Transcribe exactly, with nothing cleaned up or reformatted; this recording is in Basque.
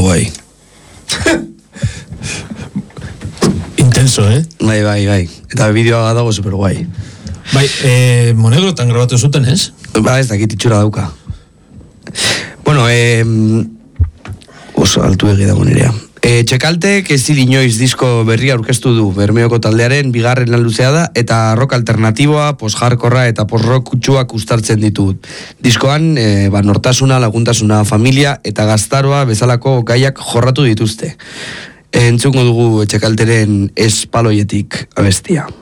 guai. Intenso, eh? Bai, bai, bai. Eta bideoa dago super guai. Bai, eh, Monegrotan grabatu zuten, ez? Ba, ez dakit itxura dauka. Bueno, eh, oso altu egi dago nirea. E, Txekaltek ez inoiz disko berria aurkeztu du Bermeoko taldearen bigarren lan luzea da eta rock alternatiboa, post-hardcorra eta post-rock kutsuak uztartzen ditut. Diskoan, e, ba, nortasuna, laguntasuna, familia eta gaztaroa bezalako gaiak jorratu dituzte. E, entzungo dugu Txekalteren espaloietik abestia.